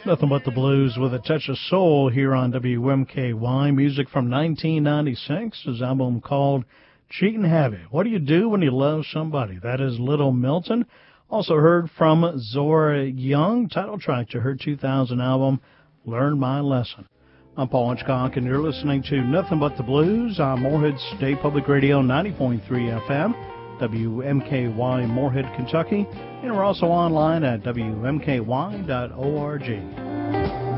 Nothing but the blues with a touch of soul here on WMKY. Music from 1996, his album called Cheatin' Heavy. What do you do when you love somebody? That is Little Milton. Also heard from Zora Young, title track to her 2000 album, Learn My Lesson. I'm Paul Hitchcock, and you're listening to Nothing But the Blues on Morehead State Public Radio 90.3 FM, WMKY Morehead, Kentucky, and we're also online at WMKY.org.